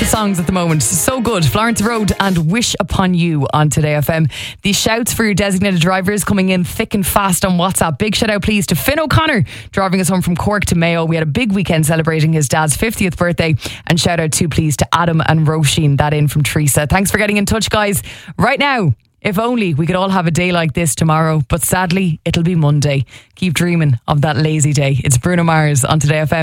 songs at the moment. So good. Florence Road and Wish Upon You on Today FM. The shouts for your designated drivers coming in thick and fast on WhatsApp. Big shout out please to Finn O'Connor driving us home from Cork to Mayo. We had a big weekend celebrating his dad's 50th birthday. And shout out too please to Adam and Roisin, that in from Teresa. Thanks for getting in touch, guys. Right now, if only we could all have a day like this tomorrow, but sadly it'll be Monday. Keep dreaming of that lazy day. It's Bruno Mars on Today FM.